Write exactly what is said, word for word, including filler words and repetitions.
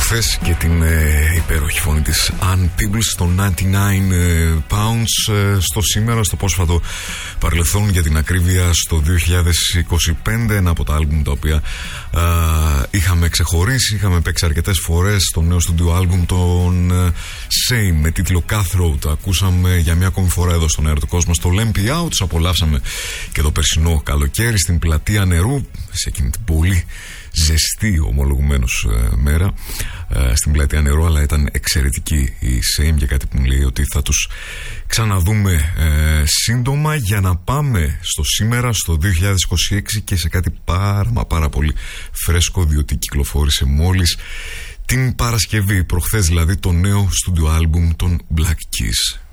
χθες και την ε, υπέροχη φωνή της Ann Peebles στο ενενήντα εννέα pounds, ε, στο σήμερα, στο πρόσφατο παρελθόν, για την ακρίβεια στο δύο χιλιάδες είκοσι πέντε, ένα από τα άλμπουμ τα οποία ε, είχαμε ξεχωρίσει, είχαμε παίξει αρκετές φορές στο νέο στούντιο άλμπουμ των ε, Same με τίτλο Cutthroat. Ακούσαμε για μια ακόμη φορά εδώ στον αέρα του κόσμου στο Lamp Out. Τους απολαύσαμε και το περσινό καλοκαίρι στην Πλατεία Νερού, σε εκείνη την πολύ ζεστή ομολογουμένως ε, μέρα ε, στην Πλατεία Νερού, αλλά ήταν εξαιρετική η Same, για κάτι που μου λέει ότι θα τους ξαναδούμε ε, σύντομα, για να πάμε στο σήμερα, στο δύο χιλιάδες είκοσι έξι, και σε κάτι πάρα μα πάρα πολύ φρέσκο, διότι κυκλοφόρησε μόλις την Παρασκευή, προχθές δηλαδή, το νέο στούντιο άλμπουμ των Black Keys.